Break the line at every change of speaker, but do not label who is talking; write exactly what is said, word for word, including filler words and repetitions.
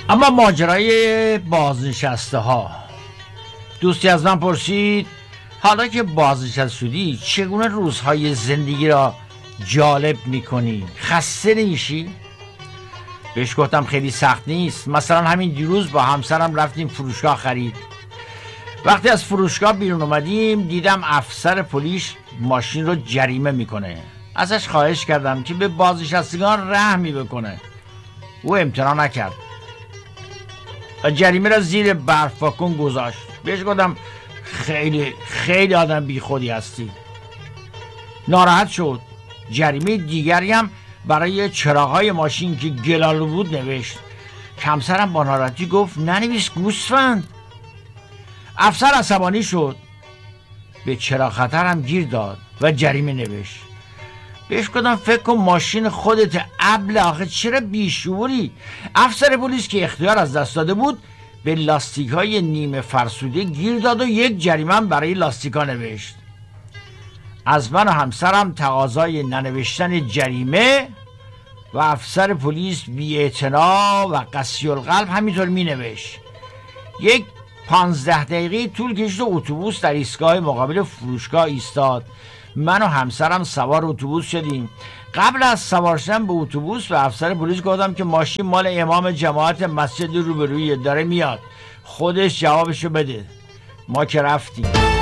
اما ماجرای بازنشسته ها، دوستی از من پرسید حالا که بازنشسته شدی چگونه روزهای زندگی را جالب میکنی؟ خسته نمیشی؟ بهش گفتم خیلی سخت نیست. مثلا همین دیروز با همسرم رفتیم فروشگاه خرید. وقتی از فروشگاه بیرون اومدیم دیدم افسر پلیس ماشین رو جریمه میکنه. ازش خواهش کردم که به بازنشستگان رحمی بکنه. او امتناع نکرد و جریمه را زیر برف پاکن گذاشت. بهش گفتم خیلی خیلی آدم بی خودی هستی. ناراحت شد. جریمه دیگری هم برای چراغ‌های ماشین که گلالود بود نوشت. همسرم با ناراحتی گفت ننویس گوسفند. افسر عصبانی شد، به چراغ خطر هم گیر داد و جریمه نوشت. بهش گفتم فکر کن ماشین خودت ابله، آخه چرا بیشعوری؟ افسر پلیس که اختیار از دست داده بود به لاستیک های نیمه فرسوده گیر داد و یک جریمه برای لاستیکا نوشت. از من و همسرم تقاضای ننوشتن جریمه و افسر پلیس بی‌اعتنا و قسی القلب همینطور می نوشت. یک پانزده دقیقه طول کشید و اتوبوس در ایستگاه مقابل فروشگاه ایستاد. من و همسرم سوار اتوبوس شدیم. قبل از سوار شدن به اتوبوس به افسر پلیس گفتم که ماشین مال امام جماعت مسجد روبروی داره میاد، خودش جوابشو بده. ما که رفتیم.